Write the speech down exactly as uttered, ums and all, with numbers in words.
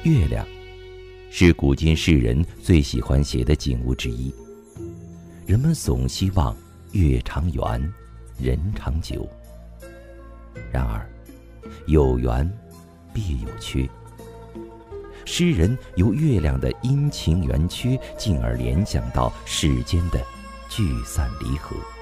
月亮是古今世人最喜欢写的景物之一，人们总希望月长圆，人长久。然而，有圆必有缺。诗人由月亮的阴晴圆缺，进而联想到世间的聚散离合。